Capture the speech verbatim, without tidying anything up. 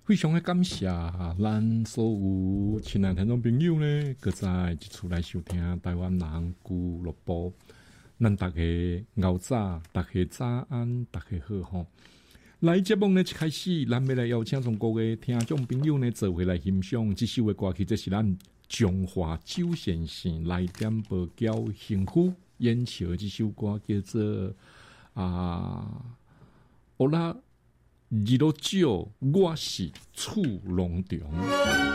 非常的感谢咱所有亲爱听众朋友呢，搁再一次来收听台湾人俱乐部。咱大家熬早，大家早安，大家好吼。来节目呢一开始，咱要来邀请中国的听众朋友呢，做回来欣赏这首的歌曲，这是咱中华周先生来点报叫幸福演唱的这首歌，叫做啊，我啦。二六九，我是厝龙中。